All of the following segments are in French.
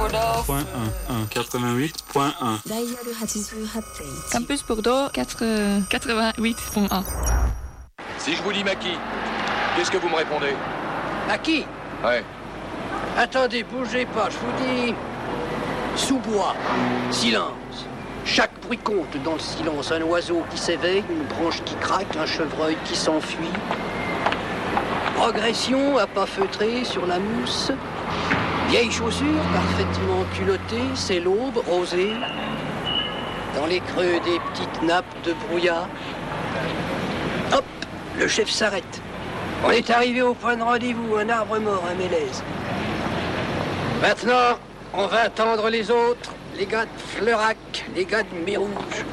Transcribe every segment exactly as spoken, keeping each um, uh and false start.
Bordeaux. Point un, un, quatre-vingt-huit point un. Campus Bordeaux, quatre-vingt-huit point un. Si je vous dis maquis, qu'est-ce que vous me répondez? Maquis? Ouais. Attendez, bougez pas, je vous dis... Sous-bois, silence. Chaque bruit compte dans le silence. Un oiseau qui s'éveille, une branche qui craque, un chevreuil qui s'enfuit. Progression à pas feutrer sur la mousse. Vieille chaussure, parfaitement culottée, c'est l'aube, rosée. Dans les creux des petites nappes de brouillard. Hop, le chef s'arrête. On est arrivé au point de rendez-vous, un arbre mort, un mélèze. Maintenant, on va attendre les autres, les gars de Fleurac, les gars de Mérouge.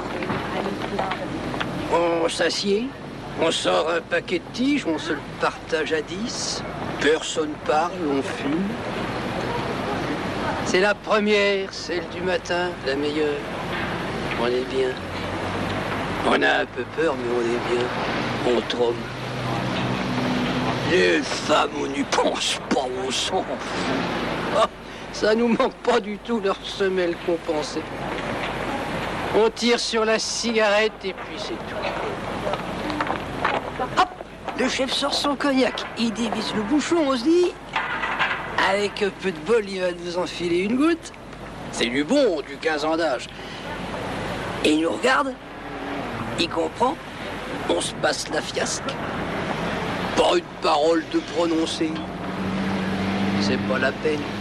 On s'assied, on sort un paquet de tiges, on se le partage à dix. Personne parle, on fume. C'est la première, celle du matin, la meilleure. On est bien. On a un peu peur, mais on est bien. On trône. Les femmes, on n'y pense pas, on s'en fout. Ah, ça nous manque pas du tout, leur semelle compensée. On tire sur la cigarette et puis c'est tout. Hop, le chef sort son cognac. Il dévisse le bouchon, on se dit... Avec un peu de bol, il va nous enfiler une goutte. C'est du bon, du quinze ans d'âge. Et il nous regarde, il comprend, on se passe la fiasque. Pas une parole de prononcer. C'est pas la peine.